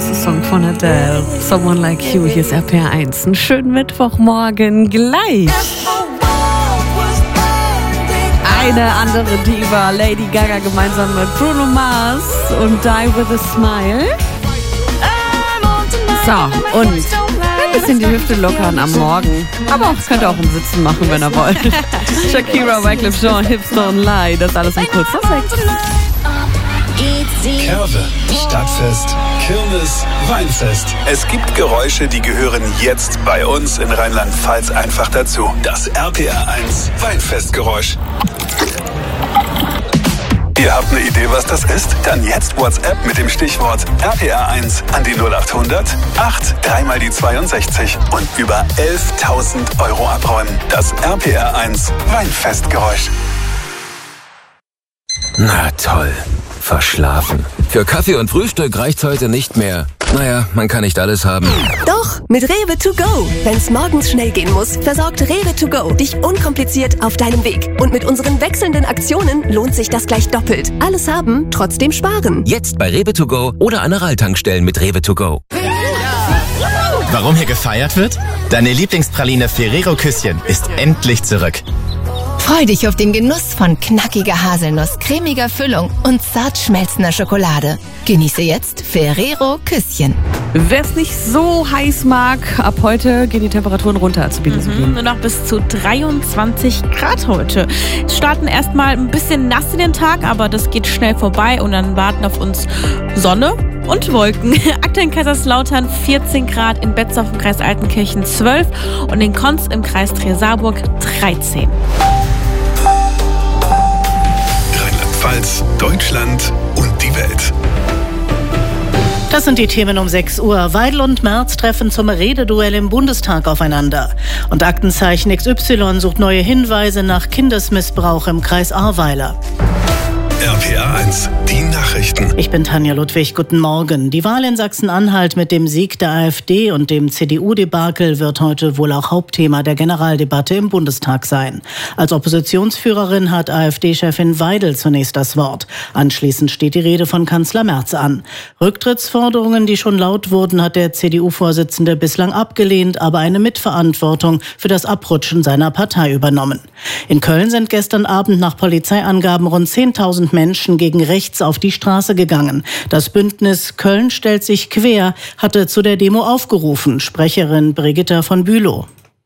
schönste Song von Adele. Someone Like You, hier ist RPR 1. Einen schönen Mittwochmorgen gleich. Eine andere Diva, Lady Gaga, gemeinsam mit Bruno Mars und Die With A Smile. So, und ein bisschen die Hüfte lockern am Morgen. Aber auch, könnt ihr auch im Sitzen machen, wenn ihr wollt. Shakira, Wyclef Jean, Hips Don't Lie, das alles im Kurz. Curve, Stadtfest, Kirmes, Weinfest. Es gibt Geräusche, die gehören jetzt bei uns in Rheinland-Pfalz einfach dazu. Das RPR 1 Weinfestgeräusch. Ihr habt eine Idee, was das ist? Dann jetzt WhatsApp mit dem Stichwort RPR 1 an die 0800 8 3 mal die 62 und über 11.000 € abräumen. Das RPR 1 Weinfestgeräusch. Na toll. Verschlafen. Für Kaffee und Frühstück reicht's heute nicht mehr. Naja, man kann nicht alles haben. Doch, mit Rewe to go. Wenn's morgens schnell gehen muss, versorgt Rewe to go dich unkompliziert auf deinem Weg. Und mit unseren wechselnden Aktionen lohnt sich das gleich doppelt. Alles haben, trotzdem sparen. Jetzt bei Rewe to go oder an Aral-Tankstellen mit Rewe to go. Warum hier gefeiert wird? Deine Lieblingspraline Ferrero Küsschen ist endlich zurück. Freu dich auf den Genuss von knackiger Haselnuss, cremiger Füllung und zart schmelzender Schokolade. Genieße jetzt Ferrero Küsschen. Wer es nicht so heiß mag, ab heute gehen die Temperaturen runter. Nur noch bis zu 23 Grad heute. Es starten erstmal ein bisschen nass in den Tag, aber das geht schnell vorbei und dann warten auf uns Sonne und Wolken. Aktuell in Kaiserslautern 14 Grad, in Betzdorf im Kreis Altenkirchen 12 und in Konz im Kreis Trier-Saarburg 13. Rheinland-Pfalz, Deutschland und die Welt. Das sind die Themen um 6 Uhr. Weidel und Merz treffen zum Rededuell im Bundestag aufeinander. Und Aktenzeichen XY sucht neue Hinweise nach Kindesmissbrauch im Kreis Ahrweiler. RPR 1, die Nachrichten. Ich bin Tanja Ludwig, guten Morgen. Die Wahl in Sachsen-Anhalt mit dem Sieg der AfD und dem CDU-Debakel wird heute wohl auch Hauptthema der Generaldebatte im Bundestag sein. Als Oppositionsführerin hat AfD-Chefin Weidel zunächst das Wort. Anschließend steht die Rede von Kanzler Merz an. Rücktrittsforderungen, die schon laut wurden, hat der CDU-Vorsitzende bislang abgelehnt, aber eine Mitverantwortung für das Abrutschen seiner Partei übernommen. In Köln sind gestern Abend nach Polizeiangaben rund 10.000 Menschen gegen rechts auf die Straße gegangen. Das Bündnis Köln stellt sich quer hatte zu der Demo aufgerufen. Sprecherin Brigitta von Bülow.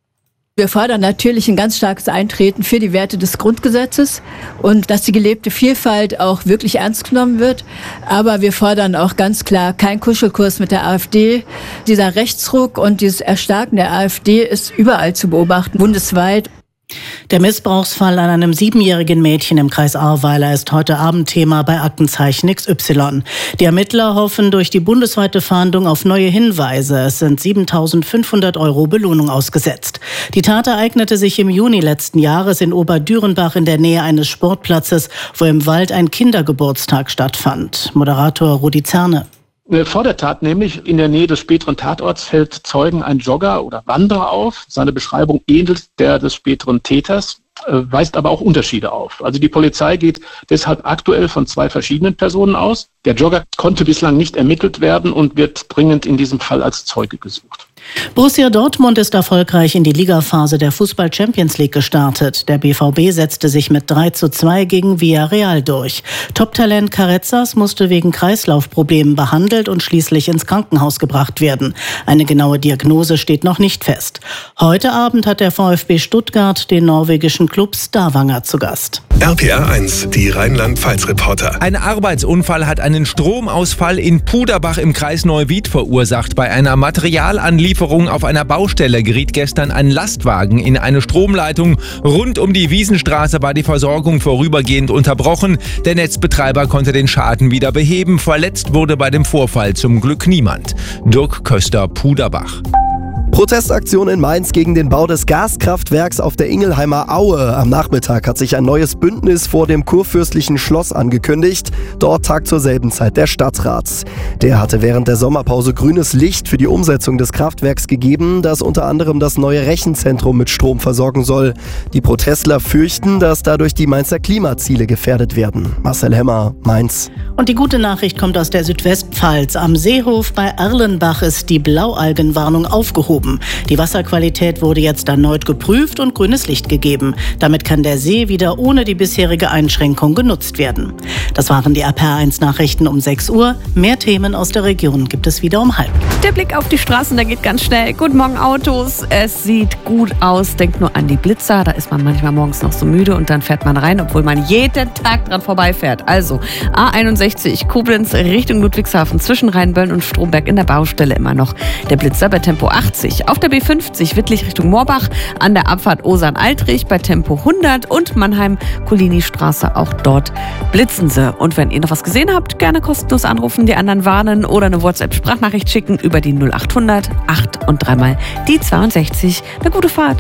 Wir fordern natürlich ein ganz starkes Eintreten für die Werte des Grundgesetzes und dass die gelebte Vielfalt auch wirklich ernst genommen wird. Aber wir fordern auch ganz klar keinen Kuschelkurs mit der AfD. Dieser Rechtsruck und dieses Erstarken der AfD ist überall zu beobachten, bundesweit. Der Missbrauchsfall an einem 7-jährigen Mädchen im Kreis Ahrweiler ist heute Abend Thema bei Aktenzeichen XY. Die Ermittler hoffen durch die bundesweite Fahndung auf neue Hinweise. Es sind 7.500 € Belohnung ausgesetzt. Die Tat ereignete sich im Juni letzten Jahres in Oberdürenbach in der Nähe eines Sportplatzes, wo im Wald ein Kindergeburtstag stattfand. Moderator Rudi Zerne. Vor der Tat nämlich in der Nähe des späteren Tatorts hält Zeugen ein Jogger oder Wanderer auf. Seine Beschreibung ähnelt der des späteren Täters, weist aber auch Unterschiede auf. Also die Polizei geht deshalb aktuell von 2 verschiedenen Personen aus. Der Jogger konnte bislang nicht ermittelt werden und wird dringend in diesem Fall als Zeuge gesucht. Borussia Dortmund ist erfolgreich in die Ligaphase der Fußball-Champions League gestartet. Der BVB setzte sich mit 3:2 gegen Villarreal durch. Top-Talent Carezas musste wegen Kreislaufproblemen behandelt und schließlich ins Krankenhaus gebracht werden. Eine genaue Diagnose steht noch nicht fest. Heute Abend hat der VfB Stuttgart den norwegischen Club Stavanger zu Gast. RPR 1, die Rheinland-Pfalz-Reporter. Ein Arbeitsunfall hat einen Stromausfall in Puderbach im Kreis Neuwied verursacht. Bei einer Materialanlieferung auf einer Baustelle geriet gestern ein Lastwagen in eine Stromleitung. Rund um die Wiesenstraße war die Versorgung vorübergehend unterbrochen. Der Netzbetreiber konnte den Schaden wieder beheben. Verletzt wurde bei dem Vorfall zum Glück niemand. Dirk Köster, Puderbach. Protestaktion in Mainz gegen den Bau des Gaskraftwerks auf der Ingelheimer Aue. Am Nachmittag hat sich ein neues Bündnis vor dem kurfürstlichen Schloss angekündigt. Dort tagt zur selben Zeit der Stadtrat. Der hatte während der Sommerpause grünes Licht für die Umsetzung des Kraftwerks gegeben, das unter anderem das neue Rechenzentrum mit Strom versorgen soll. Die Protestler fürchten, dass dadurch die Mainzer Klimaziele gefährdet werden. Marcel Hemmer, Mainz. Und die gute Nachricht kommt aus der Südwestpfalz. Am Seehof bei Erlenbach ist die Blaualgenwarnung aufgehoben. Die Wasserqualität wurde jetzt erneut geprüft und grünes Licht gegeben. Damit kann der See wieder ohne die bisherige Einschränkung genutzt werden. Das waren die RPR1 Nachrichten um 6 Uhr. Mehr Themen aus der Region gibt es wieder um 12:30. Der Blick auf die Straßen, der geht ganz schnell. Guten Morgen Autos, es sieht gut aus. Denkt nur an die Blitzer, da ist man manchmal morgens noch so müde und dann fährt man rein, obwohl man jeden Tag dran vorbeifährt. Also A61 Koblenz Richtung Ludwigshafen zwischen Rheinböllen und Stromberg in der Baustelle immer noch der Blitzer bei Tempo 80. Auf der B50 Wittlich Richtung Moorbach an der Abfahrt Osern-Altrich bei Tempo 100 und Mannheim-Kolini-Straße, auch dort blitzen sie. Und wenn ihr noch was gesehen habt, gerne kostenlos anrufen, die anderen warnen oder eine WhatsApp-Sprachnachricht schicken über die 0800 8 und 3 mal die 62. Eine gute Fahrt.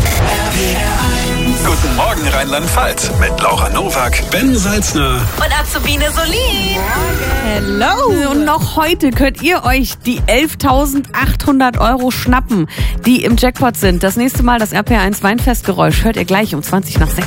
Guten Morgen Rheinland-Pfalz mit Laura Nowak, Ben Salzner Und Azubine Solin. Hello! Und noch heute könnt ihr euch die 11.800 € schnappen, die im Jackpot sind. Das nächste Mal das RPR1 Weinfestgeräusch hört ihr gleich um 20 nach 6.